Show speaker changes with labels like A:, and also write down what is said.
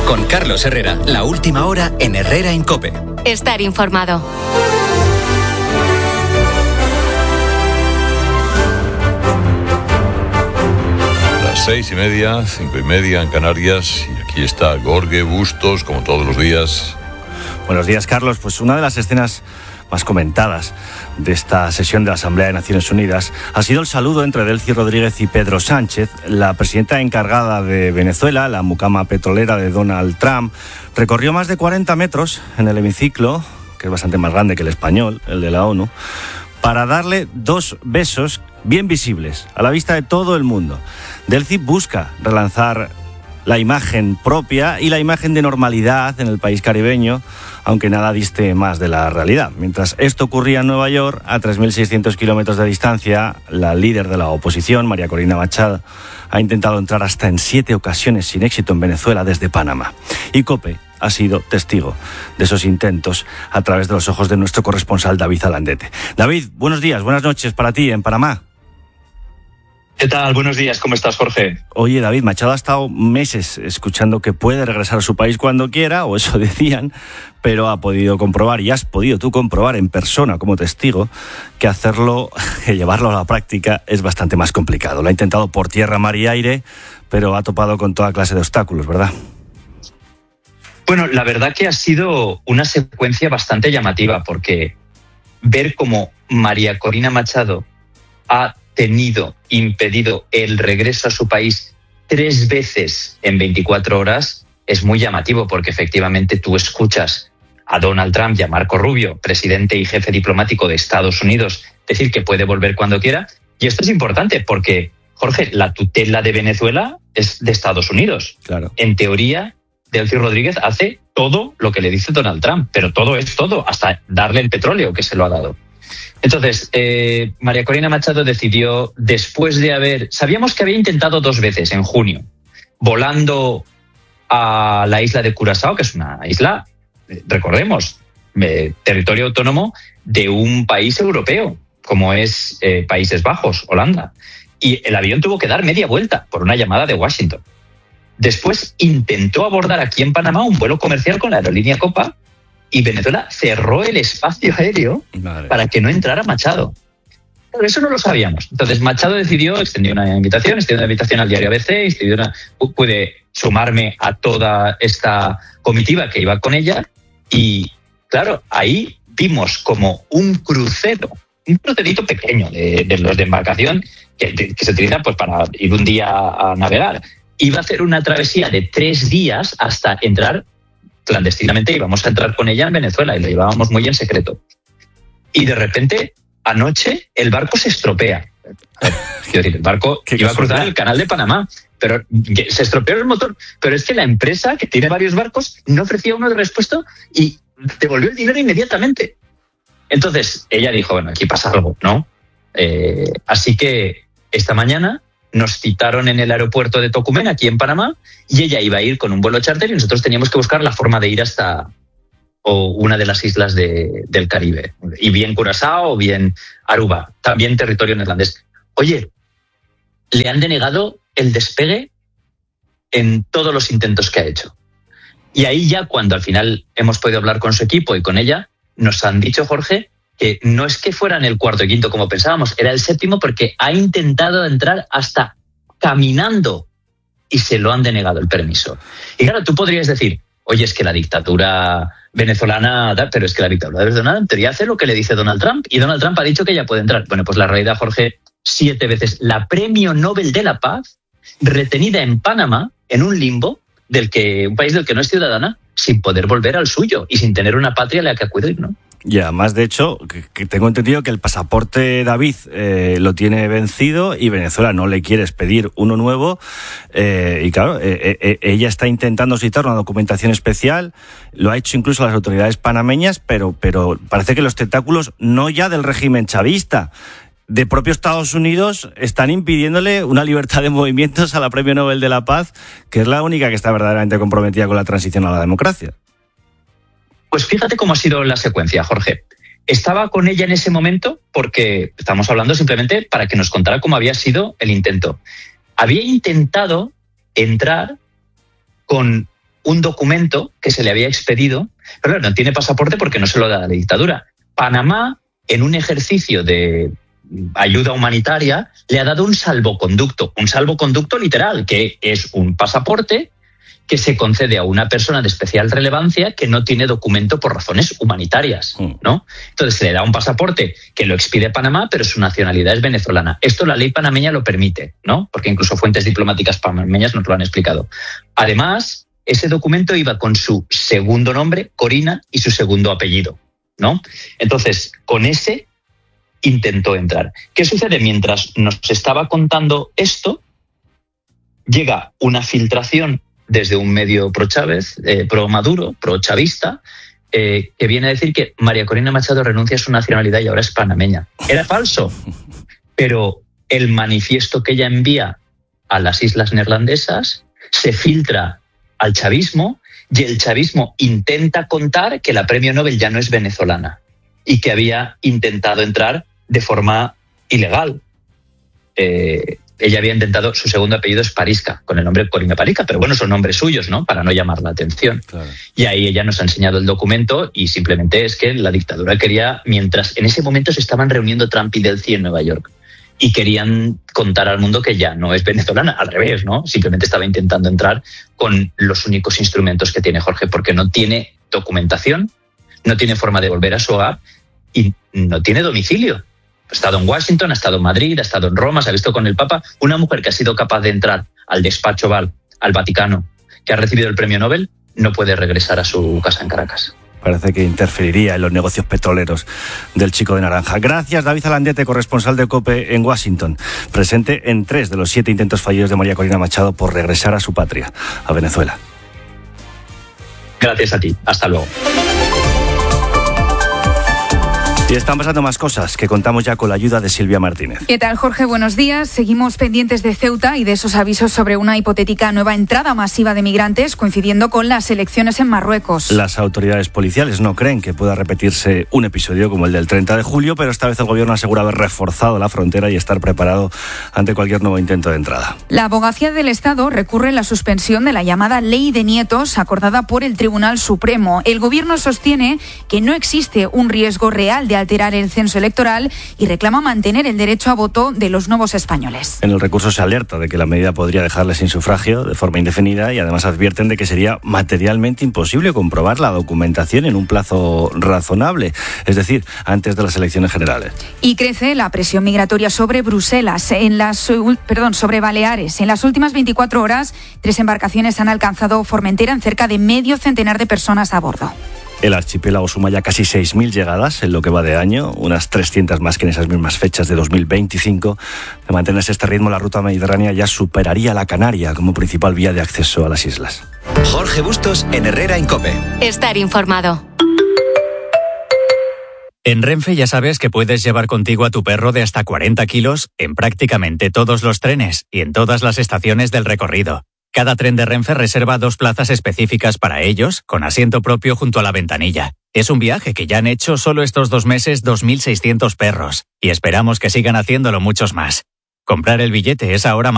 A: Con Carlos Herrera, la última hora en Herrera en COPE.
B: Estar informado.
C: Las 6:30, 5:30 en Canarias, y aquí está Jorge Bustos, como todos los días.
D: Buenos días, Carlos. Pues una de las escenas más comentadas de esta sesión de la Asamblea de Naciones Unidas ha sido el saludo entre Delcy Rodríguez y Pedro Sánchez. La presidenta encargada de Venezuela, la mucama petrolera de Donald Trump, recorrió más de 40 metros en el hemiciclo, que es bastante más grande que el español, el de la ONU, para darle 2 besos bien visibles, a la vista de todo el mundo. Delcy busca relanzar la imagen propia y la imagen de normalidad en el país caribeño, aunque nada diste más de la realidad. Mientras esto ocurría en Nueva York, a 3.600 kilómetros de distancia, la líder de la oposición, María Corina Machado, ha intentado entrar hasta en 7 ocasiones sin éxito en Venezuela desde Panamá. Y COPE ha sido testigo de esos intentos a través de los ojos de nuestro corresponsal David Alandete. David, buenos días, buenas noches para ti en Panamá.
E: ¿Qué tal? Buenos días, ¿cómo estás, Jorge?
D: Oye, David, Machado ha estado meses escuchando que puede regresar a su país cuando quiera, o eso decían, pero ha podido comprobar, y has podido tú comprobar en persona como testigo, que hacerlo, que llevarlo a la práctica es bastante más complicado. Lo ha intentado por tierra, mar y aire, pero ha topado con toda clase de obstáculos, ¿verdad?
E: Bueno, la verdad que ha sido una secuencia bastante llamativa, porque ver cómo María Corina Machado ha impedido el regreso a su país 3 veces en 24 horas es muy llamativo, porque efectivamente tú escuchas a Donald Trump y a Marco Rubio, presidente y jefe diplomático de Estados Unidos, decir que puede volver cuando quiera. Y esto es importante porque, Jorge, la tutela de Venezuela es de Estados Unidos.
D: Claro.
E: En teoría, Delcy Rodríguez hace todo lo que le dice Donald Trump, pero todo es todo, hasta darle el petróleo que se lo ha dado. Entonces, María Corina Machado decidió, después de sabíamos que había intentado 2 veces en junio, volando a la isla de Curazao, que es una isla, recordemos, territorio autónomo de un país europeo, como es Países Bajos, Holanda. Y el avión tuvo que dar media vuelta por una llamada de Washington. Después intentó abordar aquí en Panamá un vuelo comercial con la aerolínea Copa, y Venezuela cerró el espacio aéreo para que no entrara Machado. Pero eso no lo sabíamos. Entonces Machado extendió una invitación al diario ABC, pude sumarme a toda esta comitiva que iba con ella, y claro, ahí vimos como un crucerito pequeño de los de embarcación que se utiliza pues para ir un día a navegar. Iba a hacer una travesía de 3 días hasta entrar clandestinamente, íbamos a entrar con ella en Venezuela y lo llevábamos muy en secreto. Y de repente, anoche, el barco se estropea. Quiero decir, el barco iba a cruzar el canal de Panamá, pero se estropeó el motor. Pero es que la empresa, que tiene varios barcos, no ofrecía uno de repuesto y devolvió el dinero inmediatamente. Entonces, ella dijo, bueno, aquí pasa algo, ¿no? Así que esta mañana nos citaron en el aeropuerto de Tocumen, aquí en Panamá, y ella iba a ir con un vuelo charter y nosotros teníamos que buscar la forma de ir hasta una de las islas del Caribe, y bien Curazao o bien Aruba, también territorio neerlandés. Oye, le han denegado el despegue en todos los intentos que ha hecho. Y ahí ya, cuando al final hemos podido hablar con su equipo y con ella, nos han dicho, Jorge, que no es que fueran el 4º y 5º como pensábamos, era el 7º, porque ha intentado entrar hasta caminando y se lo han denegado el permiso. Y claro, tú podrías decir, oye, es que la dictadura venezolana, pero es que la dictadura venezolana en teoría hace lo que le dice Donald Trump, y Donald Trump ha dicho que ya puede entrar. Bueno, pues la realidad, Jorge, 7 veces la Premio Nobel de la Paz, retenida en Panamá, en un limbo, un país del que no es ciudadana, sin poder volver al suyo y sin tener una patria a la que acudir, ¿no?
D: Y además, de hecho, que tengo entendido que el pasaporte David lo tiene vencido y Venezuela no le quiere expedir uno nuevo, y claro, ella está intentando citar una documentación especial, lo ha hecho incluso las autoridades panameñas, pero parece que los tentáculos no ya del régimen chavista, de propio Estados Unidos, están impidiéndole una libertad de movimientos a la Premio Nobel de la Paz, que es la única que está verdaderamente comprometida con la transición a la democracia.
E: Pues fíjate cómo ha sido la secuencia, Jorge. Estaba con ella en ese momento porque estamos hablando simplemente para que nos contara cómo había sido el intento. Había intentado entrar con un documento que se le había expedido, pero claro, no tiene pasaporte porque no se lo da la dictadura. Panamá, en un ejercicio de ayuda humanitaria, le ha dado un salvoconducto literal, que es un pasaporte que se concede a una persona de especial relevancia que no tiene documento por razones humanitarias, ¿no? Entonces se le da un pasaporte que lo expide Panamá, pero su nacionalidad es venezolana. Esto la ley panameña lo permite, ¿no? Porque incluso fuentes diplomáticas panameñas nos lo han explicado. Además, ese documento iba con su segundo nombre, Corina, y su segundo apellido, ¿no? Entonces, con ese intentó entrar. ¿Qué sucede? Mientras nos estaba contando esto, llega una filtración desde un medio pro-Chávez, pro-Maduro, pro-chavista, que viene a decir que María Corina Machado renuncia a su nacionalidad y ahora es panameña. Era falso, pero el manifiesto que ella envía a las islas neerlandesas se filtra al chavismo y el chavismo intenta contar que la premio Nobel ya no es venezolana y que había intentado entrar de forma ilegal. Ella había intentado, su segundo apellido es Parisca, con el nombre Corina Parisca, pero bueno, son nombres suyos, ¿no? Para no llamar la atención. Claro. Y ahí ella nos ha enseñado el documento y simplemente es que la dictadura quería, mientras en ese momento se estaban reuniendo Trump y Delcy en Nueva York, y querían contar al mundo que ya no es venezolana, al revés, ¿no? Simplemente estaba intentando entrar con los únicos instrumentos que tiene Jorge, porque no tiene documentación, no tiene forma de volver a su hogar y no tiene domicilio. Ha estado en Washington, ha estado en Madrid, ha estado en Roma, se ha visto con el Papa. Una mujer que ha sido capaz de entrar al despacho Oval, al Vaticano, que ha recibido el premio Nobel, no puede regresar a su casa en Caracas.
D: Parece que interferiría en los negocios petroleros del Chico de Naranja. Gracias, David Alandete, corresponsal de COPE en Washington, presente en 3 de los 7 intentos fallidos de María Corina Machado por regresar a su patria, a Venezuela.
E: Gracias a ti. Hasta luego.
D: Y están pasando más cosas que contamos ya con la ayuda de Silvia Martínez.
B: ¿Qué tal, Jorge? Buenos días. Seguimos pendientes de Ceuta y de esos avisos sobre una hipotética nueva entrada masiva de migrantes coincidiendo con las elecciones en Marruecos.
D: Las autoridades policiales no creen que pueda repetirse un episodio como el del 30 de julio, pero esta vez el gobierno asegura haber reforzado la frontera y estar preparado ante cualquier nuevo intento de entrada.
B: La Abogacía del Estado recurre la suspensión de la llamada Ley de Nietos acordada por el Tribunal Supremo. El gobierno sostiene que no existe un riesgo real de alterar el censo electoral y reclama mantener el derecho a voto de los nuevos españoles.
D: En el recurso se alerta de que la medida podría dejarles sin sufragio de forma indefinida y además advierten de que sería materialmente imposible comprobar la documentación en un plazo razonable, es decir, antes de las elecciones generales.
B: Y crece la presión migratoria sobre sobre Baleares. En las últimas 24 horas, 3 embarcaciones han alcanzado Formentera en cerca de medio centenar de personas a bordo.
D: El archipiélago suma ya casi 6.000 llegadas en lo que va de año, unas 300 más que en esas mismas fechas de 2025. De mantenerse este ritmo, la ruta mediterránea ya superaría la Canaria como principal vía de acceso a las islas.
A: Jorge Bustos en Herrera en COPE.
F: Estar informado.
G: En Renfe ya sabes que puedes llevar contigo a tu perro de hasta 40 kilos en prácticamente todos los trenes y en todas las estaciones del recorrido. Cada tren de Renfe reserva 2 plazas específicas para ellos, con asiento propio junto a la ventanilla. Es un viaje que ya han hecho solo estos 2 meses 2.600 perros, y esperamos que sigan haciéndolo muchos más. Comprar el billete es ahora más